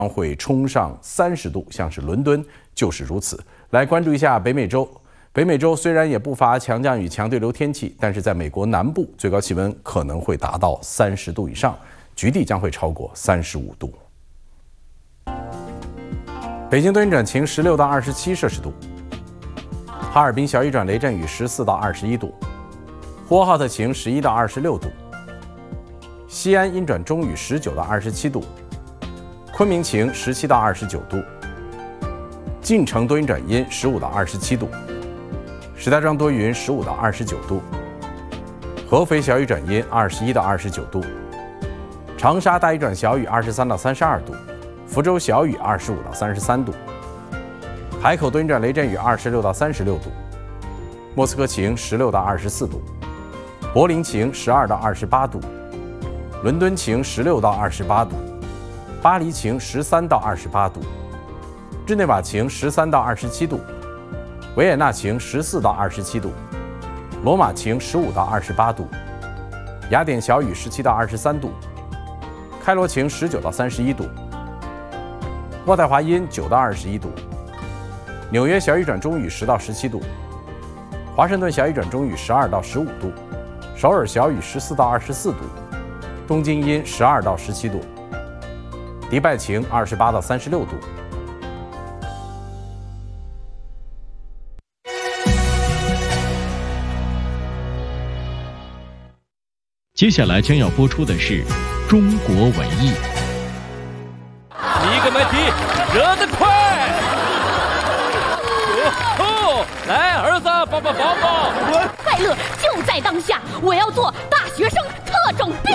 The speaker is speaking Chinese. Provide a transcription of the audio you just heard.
会冲上30度，像是伦敦就是如此。来关注一下北美洲。北美洲虽然也不乏强降雨、强对流天气，但是在美国南部最高气温可能会达到30度以上，局地将会超过35度。北京多云转晴，16到27摄氏度；哈尔滨小雨转雷阵雨，14到21度；呼和浩特晴，11到26度；西安阴转中雨，19到27度；昆明晴，17到29度；晋城多云转阴，15到27度；石家庄多云，15到29度；合肥小雨转阴，21到29度；长沙大雨转小雨，23到32度；福州小雨，25到33度；海口多云转雷阵雨，26到36度；莫斯科晴，16到24度；柏林晴，12到28度；伦敦晴，16到28度；巴黎晴，13到28度；日内瓦晴，13到27度；维也纳晴14到27度；罗马晴15到28度；雅典小雨17到23度；开罗晴19到31度；渥太华阴9到21度；纽约小雨转中雨10到17度；华盛顿小雨转中雨12到15度；首尔小雨14到24度；东京阴12到17度；迪拜晴28到36度。 接下来将要播出的是中国文艺。 一个问题，热得快！来，儿子，抱抱。 快乐就在当下！我要做大学生特种兵。